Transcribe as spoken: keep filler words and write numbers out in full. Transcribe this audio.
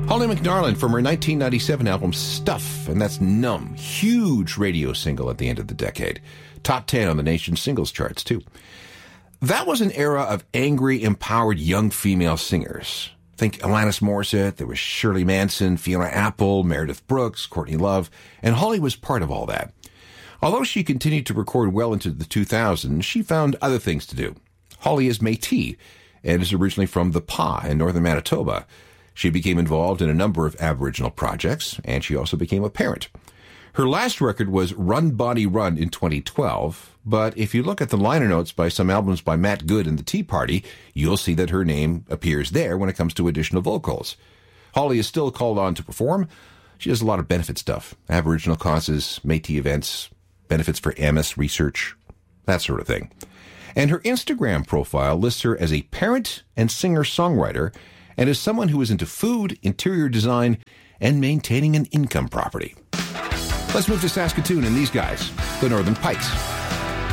Holly McNarland from her nineteen ninety-seven album Stuff, and that's Numb. Huge radio single at the end of the decade. Top ten on the nation's singles charts, too. That was an era of angry, empowered young female singers. Think Alanis Morissette, there was Shirley Manson, Fiona Apple, Meredith Brooks, Courtney Love, and Holly was part of all that. Although she continued to record well into the two thousands, she found other things to do. Holly is Métis and is originally from the Pas in northern Manitoba. She became involved in a number of Aboriginal projects, and she also became a parent. Her last record was Run Bonnie Run in twenty twelve, but if you look at the liner notes by some albums by Matt Good and the Tea Party, you'll see that her name appears there when it comes to additional vocals. Holly is still called on to perform. She does a lot of benefit stuff, Aboriginal causes, Métis events, benefits for M S research, that sort of thing. And her Instagram profile lists her as a parent and singer-songwriter, and as someone who is into food, interior design, and maintaining an income property. Let's move to Saskatoon and these guys, the Northern Pikes.